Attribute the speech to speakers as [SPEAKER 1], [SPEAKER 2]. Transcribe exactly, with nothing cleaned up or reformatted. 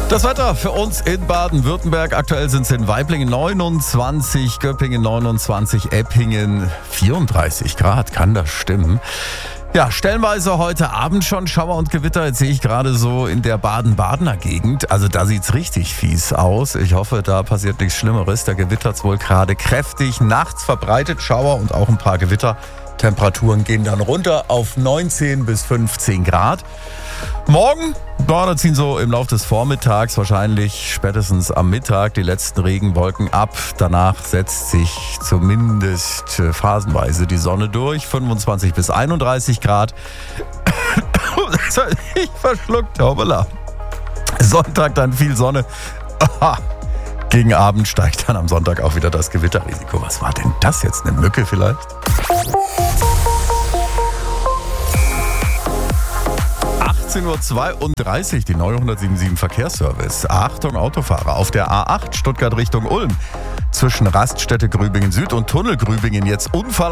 [SPEAKER 1] Das Wetter für uns in Baden-Württemberg. Aktuell sind es in Waiblingen neunundzwanzig, Göppingen neunundzwanzig, Eppingen vierunddreißig Grad. Kann das stimmen? Ja, stellenweise heute Abend schon Schauer und Gewitter. Jetzt sehe ich gerade so in der Baden-Badener Gegend. Also da sieht's richtig fies aus. Ich hoffe, da passiert nichts Schlimmeres. Da gewittert's wohl gerade kräftig. Nachts verbreitet Schauer und auch ein paar Gewitter. Temperaturen gehen dann runter auf neunzehn bis fünfzehn Grad. Morgen, ja, da ziehen so im Laufe des Vormittags, wahrscheinlich spätestens am Mittag, die letzten Regenwolken ab. Danach setzt sich zumindest phasenweise die Sonne durch. fünfundzwanzig bis einunddreißig Grad. Ich verschluckt, hoppala. Sonntag dann viel Sonne. Aha. Gegen Abend steigt dann am Sonntag auch wieder das Gewitterrisiko. Was war denn das jetzt? Eine Mücke vielleicht? achtzehn Uhr zweiunddreißig, die neunhundertsiebenundsiebzig Verkehrsservice. Achtung Autofahrer, auf der A acht Stuttgart Richtung Ulm. Zwischen Raststätte Grübingen Süd und Tunnel Grübingen jetzt Unfall.